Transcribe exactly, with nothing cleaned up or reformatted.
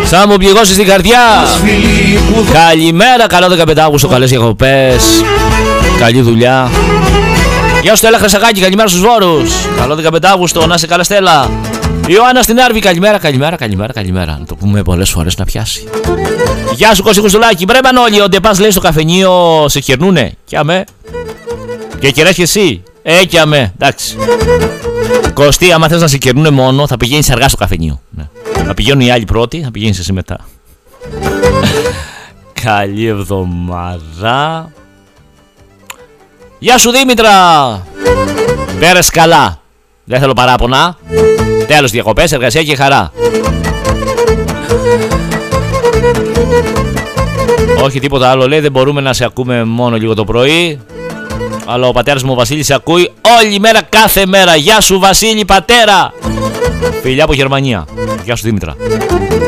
Θα μου πληγώσει στην καρδιά. Καλημέρα, καλό δεκαπέντε Αύγουστο, καλές διακοπές. Καλή δουλειά. Γεια σου Στέλλα Χρυσακάκη, καλημέρα στους Βόρους. Καλό δεκαπέντε Αύγουστο, να σε καλά Στέλλα. Ιωάννα στην Άρβη, καλημέρα, καλημέρα, καλημέρα, καλημέρα. Να το πούμε πολλές φορές να πιάσει. Γεια σου Κώστη Κουστουλάκη, βρε Μανώλη, ο Ντεπάς λέει στο καφενείο σε κερνούνε. Κι αμέ. Και κεράς και εσύ. Ε, κι αμέ, εντάξει. Κωστή, άμα θες να σε κερνούνε μόνο, θα πηγαίνεις αργά στο καφενείο. Ναι. Θα πηγαίνουν οι άλλοι πρώτοι, θα πηγαίνεις εσύ μετά. Καλή εβδομάδα. Γεια σου Δήμητρα. Πέρασε καλά. Δεν θέλω παράπονα. Τέλος διακοπές, εργασία και χαρά. Όχι τίποτα άλλο λέει, δεν μπορούμε να σε ακούμε μόνο λίγο το πρωί. Αλλά ο πατέρας μου ο Βασίλης σε ακούει όλη μέρα, κάθε μέρα. Γεια σου Βασίλη πατέρα. Φιλιά από Γερμανία. Γεια σου Δήμητρα.